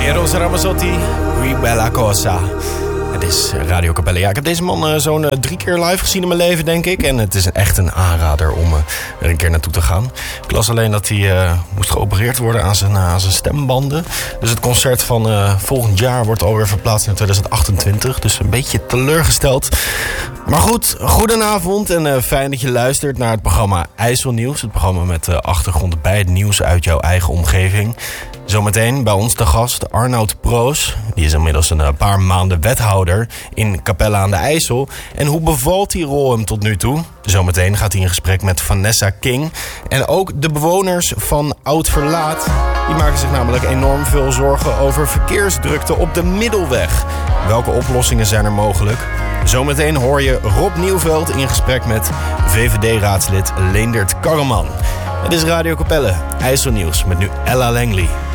Eros Ramazzotti, Qui Bella Cosa. Het is Radio Capelle. Ja, ik heb deze man zo'n 3 keer live gezien in mijn leven, denk ik. En het is echt een aanrader om er een keer naartoe te gaan. Ik las alleen dat hij moest geopereerd worden aan zijn stembanden. Dus het concert van volgend jaar wordt alweer verplaatst in 2028. Dus een beetje teleurgesteld. Maar goed, goedenavond en fijn dat je luistert naar het programma IJsselnieuws. Het programma met achtergrond bij het nieuws uit jouw eigen omgeving. Zometeen bij ons te gast Arnoud Proos. Die is inmiddels een paar maanden wethouder in Capelle aan de IJssel. En hoe bevalt die rol hem tot nu toe? Zometeen gaat hij in gesprek met Vanessa King. En ook de bewoners van Oud Verlaat. Die maken zich namelijk enorm veel zorgen over verkeersdrukte op de Middelweg. Welke oplossingen zijn er mogelijk? Zometeen hoor je Rob Nieuwveld in gesprek met VVD-raadslid Leendert Karreman. Het is Radio Capelle, IJsselnieuws met nu Ella Langley.